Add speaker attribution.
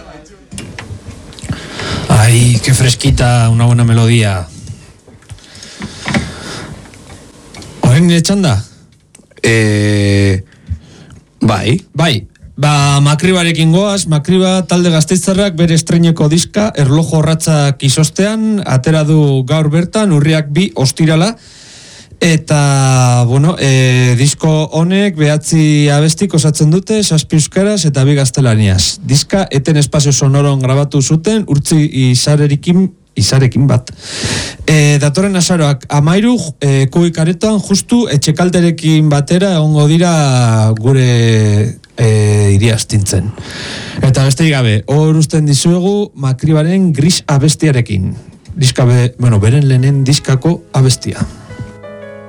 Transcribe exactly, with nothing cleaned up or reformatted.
Speaker 1: Ay, qué fresquita, una buena melodía. Orain nire txanda?
Speaker 2: Eh, bai.
Speaker 1: Bai, ba, Makribarekin goaz. Makriba talde gasteiztarrak bere estreineko diska, Erlojo Horratzak izostean, atera du gaur bertan, urriak bi ostirala. Eta, bueno, e, disko honek behatzi abestik osatzen dute, zazpi euskaraz eta bi gaztelaniaz. Diska eten espazio sonoron grabatu zuten, urtzi izarekin, izarekin bat. E, datorren azaroak amairu, e, kubikaretan justu etxekalterekin batera egongo dira gure e, iria astintzen. Eta besterik gabe, hor usten dizuegu Makribaren Gris abestiarekin. Diska be, bueno, beren lehenen diskako abestia.